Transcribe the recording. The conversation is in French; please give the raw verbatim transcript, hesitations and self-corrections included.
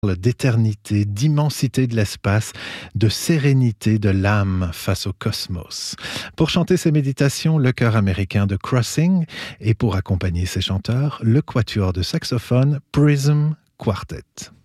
d'éternité, d'immensité de l'espace, de sérénité de l'âme face au cosmos. Pour chanter ces méditations, le chœur américain de Crossing et pour accompagner ces chanteurs, le quatuor de saxophone Prism Quartet.